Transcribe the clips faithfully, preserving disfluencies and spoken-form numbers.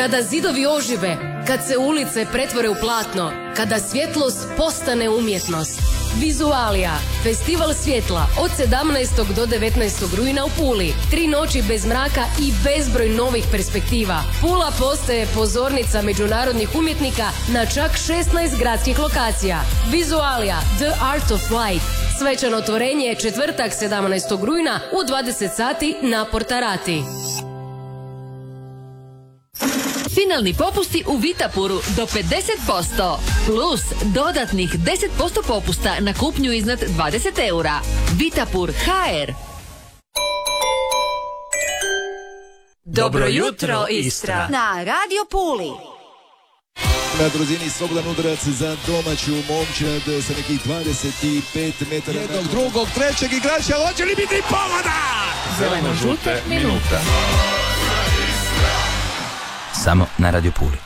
Kada zidovi ožive, kad se ulice pretvore u platno, kada svjetlost postane umjetnost. Vizualija, festival svjetla od sedamnaestog do devetnaestog rujna u Puli. Tri noći bez mraka i bezbroj novih perspektiva. Pula postaje pozornica međunarodnih umjetnika na čak šesnaest gradskih lokacija. Vizualija, The Art of Light. Svečano otvorenje je četvrtak sedamnaestog rujna u dvadeset sati na Portarati. Finalni popusti u Vitapuru do pedeset posto. Plus dodatnih deset posto popusta na kupnju iznad dvadeset eura. Vitapur ha er. Dobro jutro, Istra. Na Radio Puli. Na druzini Slobodan udarac za domaću momčad sa nekih dvadeset pet metara. Jednog, drugog, trećeg igrača, hoće li biti pogoda? Zeleno-žute minuta. Samo na Radio Puli.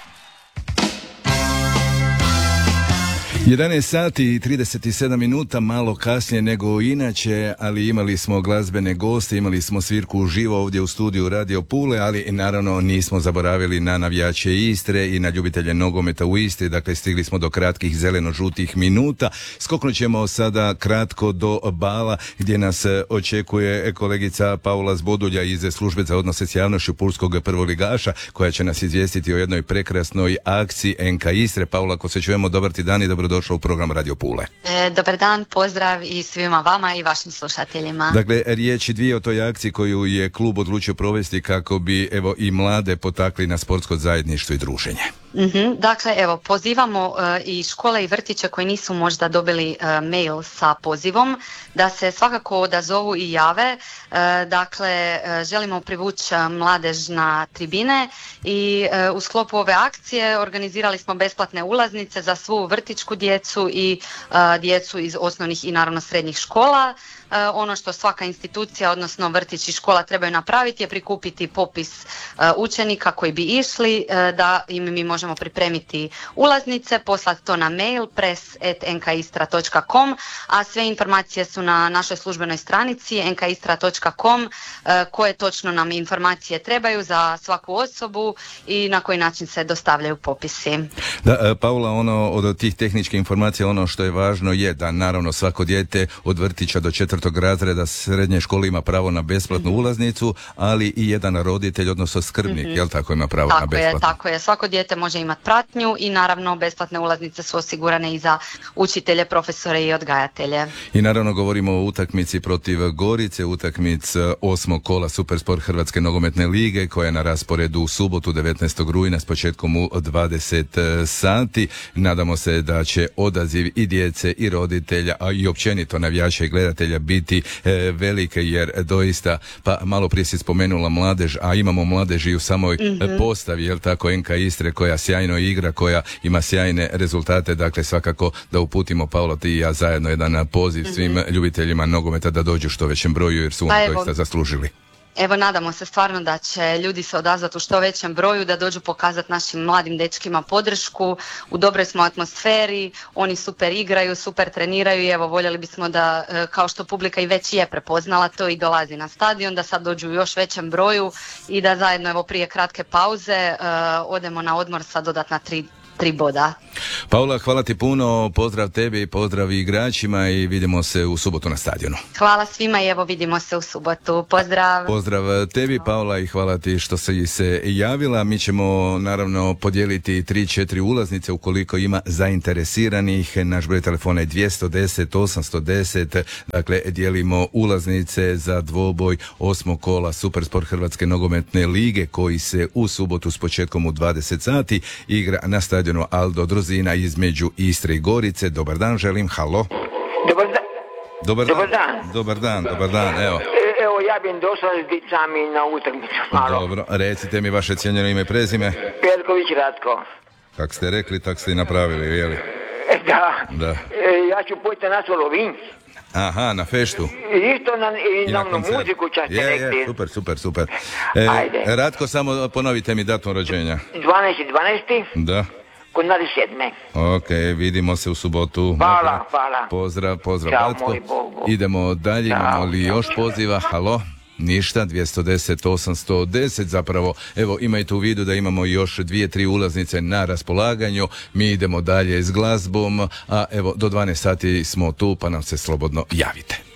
jedanaest sati i trideset sedam minuta, malo kasnije nego inače, ali imali smo glazbene goste, imali smo svirku uživo ovdje u studiju Radio Pule, ali naravno nismo zaboravili na navijače Istre i na ljubitelje nogometa u Istri, dakle stigli smo do kratkih zeleno-žutih minuta. Skoknut ćemo sada kratko do bala gdje nas očekuje kolegica Paula Zbodulja iz službe za odnose s javnošću pulskog prvoligaša, koja će nas izvijestiti o jednoj prekrasnoj akciji en ka Istre. Paula, ako se čujemo, dobar ti dan i dobro došao u program Radio Pule. E, dobar dan, pozdrav i svima vama i vašim slušateljima. Dakle, riječi dvije o toj akciji koju je klub odlučio provesti kako bi evo i mlade potakli na sportsko zajedništvo i druženje. Mm-hmm. Dakle, evo, pozivamo uh, i škole i vrtiće koji nisu možda dobili uh, mail sa pozivom da se svakako odazovu i jave. Uh, dakle, uh, želimo privući mladež na tribine i uh, u sklopu ove akcije organizirali smo besplatne ulaznice za svu vrtićku djecu i uh, djecu iz osnovnih i naravno srednjih škola. Uh, ono što svaka institucija, odnosno vrtić i škola trebaju napraviti je prikupiti popis uh, učenika koji bi išli, uh, da im mi možemo pripremiti ulaznice, poslati to na mail press at en ka istra dot com, a sve informacije su na našoj službenoj stranici en ka istra dot com, uh, koje točno nam informacije trebaju za svaku osobu i na koji način se dostavljaju popisi. Da, Paula, ono od tih tehničkih informacija, ono što je važno je da naravno svako dijete od vrtića do četvrtog razreda srednje škole ima pravo na besplatnu mm-hmm. ulaznicu, ali i jedan roditelj, odnosno skrbnik, mm-hmm. jel tako, ima pravo tako na besplatnu? Je, tako je, svako dijete može imati pratnju i naravno besplatne ulaznice su osigurane i za učitelje, profesore i odgajatelje. I naravno govorimo o utakmici protiv Gorice, utakmic osmog kola Supersport Hrvatske nogometne lige koja je na rasporedu u subotu devetnaestog rujna s početkom u dvadeset sati. Nadamo se da će odaziv i djece i roditelja, a i općenito navijača i gledatelja biti e, velike, jer doista, pa malo prije si spomenula mladež, a imamo mladež i u samoj mm-hmm. postavi, jel tako, en ka Istre, koja sjajno igra, koja ima sjajne rezultate. Dakle, svakako da uputimo, Paolo, ti i ja zajedno jedan poziv mm-hmm. svim ljubiteljima nogometa da dođu što većem broju, jer su oni pa doista zaslužili. Evo, nadamo se stvarno da će ljudi se odazvati u što većem broju, da dođu pokazati našim mladim dečkima podršku. U dobroj smo atmosferi, oni super igraju, super treniraju i evo, voljeli bismo da, kao što publika i već je prepoznala to i dolazi na stadion, da sad dođu u još većem broju i da zajedno, evo, prije kratke pauze uh, odemo na odmor sa dodatna tri tri boda. Paula, hvala ti puno, pozdrav tebi, pozdrav igračima i vidimo se u subotu na stadionu. Hvala svima i evo vidimo se u subotu. Pozdrav. Pozdrav tebi, Paula, i hvala ti što si se javila. Mi ćemo naravno podijeliti tri četiri ulaznice ukoliko ima zainteresiranih. Naš broj telefona je dvjesto deset osamsto deset. Dakle, dijelimo ulaznice za dvoboj osmog kola Supersport Hrvatske nogometne lige koji se u subotu s početkom u dvadeset sati igra na stadionu Aldo Druzina između Istre i Gorice. Dobar dan, želim. Halo. Dobar dan. Dobar, dobar dan. dan. Dobar dan, dobar dan, evo. E, evo, ja bih došao s dicami na utakmicu. Malo. Dobro, recite mi vaše cijenjeno ime i prezime. Perković Ratko. Kako ste rekli, tak ste i napravili, jeli? E, da. Da. E, ja ću pojeti na Solovin. Aha, na feštu. Isto na, i I na, na muziku časte je, nekde. Je, super, super, super. E, Ajde. Ratko, samo ponovite mi datum rođenja. dvanaesti dvanaesti Da. Kod nadi sedme. Ok, vidimo se u subotu. Hvala, Dakle, hvala. Pozdrav, pozdrav, Ćao, Ratko. moj Bog, Bog. Idemo dalje, Ćao, imamo li ćao, još ćao. poziva? Halo? Ništa, dvjesto deset osamsto deset zapravo. Evo, imajte u vidu da imamo još dvije, tri ulaznice na raspolaganju. Mi idemo dalje s glazbom, a evo, do dvanaest sati smo tu, pa nam se slobodno javite.